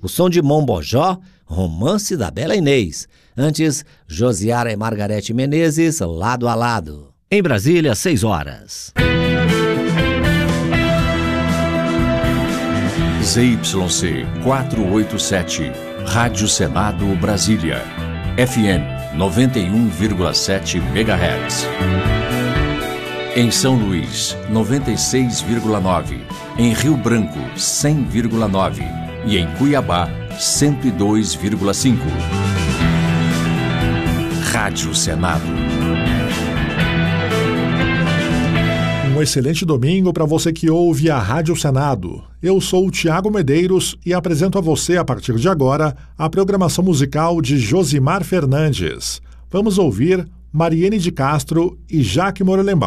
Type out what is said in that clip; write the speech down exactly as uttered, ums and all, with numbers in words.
o som de Mombojó, Romance da Bela Inês. Antes, Josiara e Margarete Menezes, Lado a Lado. Em Brasília, seis horas. Z Y C quatrocentos e oitenta e sete, Rádio Senado Brasília, F M noventa e um vírgula sete megahertz. Em São Luís, noventa e seis vírgula nove, em Rio Branco, cem vírgula nove e em Cuiabá, cento e dois vírgula cinco. Rádio Senado. Um excelente domingo para você que ouve a Rádio Senado. Eu sou o Tiago Medeiros e apresento a você, a partir de agora, a programação musical de Josimar Fernandes. Vamos ouvir Mariene de Castro e Jaque Morelenbaum.